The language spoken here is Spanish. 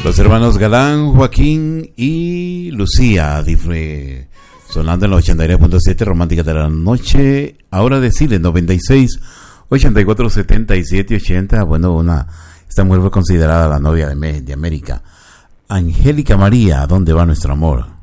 Los hermanos Galán, Joaquín y Lucía, sonando en la 89.7 Romántica de la Noche. Ahora decirle 96 84 77 80. Bueno, esta mujer fue considerada la novia de América. Angélica María, ¿dónde va nuestro amor?